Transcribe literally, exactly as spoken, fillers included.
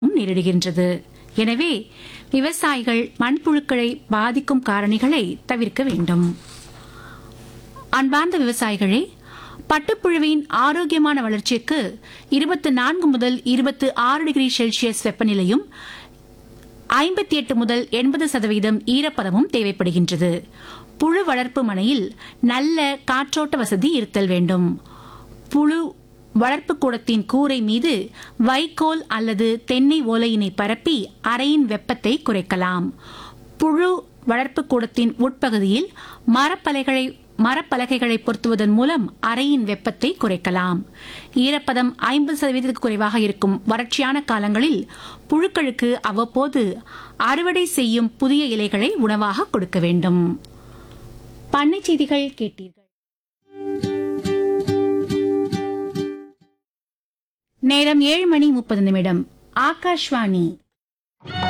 நேரிடுகின்றது. எனவே விவசாயிகள் மண்புழுக்களை பாதிக்கும் காரணிகளை தவிர்க்க வேண்டும். அன்பார்ந்த விவசாயிகளே, பட்டுப்புழுவின் ஆரோக்கியமான வளர்ச்சிக்கு இருபத்தி நான்கு முதல் இருபத்தி ஆறு டிகிரி செல்சியஸ் வெப்பநிலையும் ஐம்பத்தி எட்டு முதல் எண்பது சதவீதம் ஈரப்பதமும் தேவைப்படுகின்றது. புழு வளர்ப்பு மனையில் நல்ல காற்றோட்ட வசதி இருத்தல் வேண்டும். புழு வளர்ப்பு கூடத்தின் கூரை மீது வைக்கோல் அல்லது தென்னை ஓலையினை பரப்பி அறையின் வெப்பத்தை குறைக்கலாம். புழு வளர்ப்பு கூடத்தின் உட்பகுதியில் மரப்பலகைகளை மரப்பலகைகளை பொருத்துவதன் மூலம் அறையின் வெப்பத்தை குறைக்கலாம். ஈரப்பதம் ஐம்பது சதவீதத்துக்கு குறைவாக இருக்கும் வறட்சியான காலங்களில் புழுக்களுக்கு அவ்வப்போது அறுவடை செய்யும் புதிய இலைகளை உணவாக கொடுக்க வேண்டும். பண்ணை செய்திகள் கேட்டீர்கள். நேரம் ஏழு மணி முப்பது நிமிடம். ஆகாஷ்வாணி